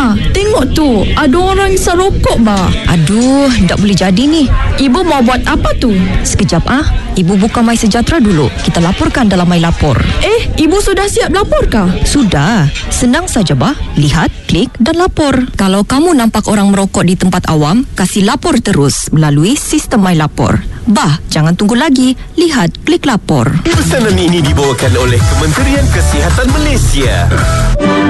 Ma, tengok tu. Ada orang isap rokok, bah. Aduh, tak boleh jadi ni. Ibu mau buat apa tu? Sekejap Ibu buka My Sejahtera dulu. Kita laporkan dalam My Lapor. Ibu sudah siap laporkah? Sudah. Senang saja, bah. Lihat, klik dan lapor. Kalau kamu nampak orang merokok di tempat awam, kasih lapor terus melalui sistem My Lapor. Bah, jangan tunggu lagi. Lihat, klik lapor. Pesanan ini dibawakan oleh Kementerian Kesihatan Malaysia.